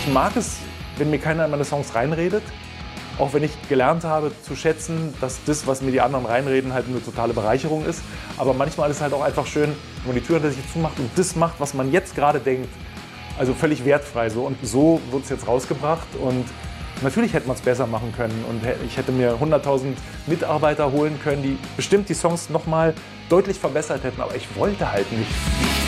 Ich mag es, wenn mir keiner in meine Songs reinredet. Auch wenn ich gelernt habe zu schätzen, dass das, was mir die anderen reinreden, halt eine totale Bereicherung ist. Aber manchmal ist es halt auch einfach schön, wenn man die Tür hinter sich zumacht und das macht, was man jetzt gerade denkt. Also völlig wertfrei so. Und so wird es jetzt rausgebracht. Und natürlich hätte man es besser machen können. Und ich hätte mir 100.000 Mitarbeiter holen können, die bestimmt die Songs noch mal deutlich verbessert hätten. Aber ich wollte halt nicht.